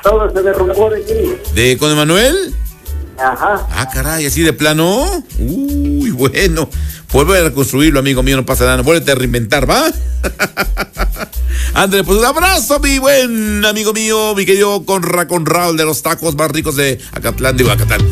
todo se derrumbó de aquí. ¿De con Emanuel? Ajá. Ah, caray, ¿así de plano? Uy, bueno. Vuelve a reconstruirlo, amigo mío, no pasa nada. Vuelve a reinventar, ¿va? André, pues un abrazo, mi buen amigo mío, mi querido Conrad de los tacos más ricos de Acatlán, digo, Acatlán.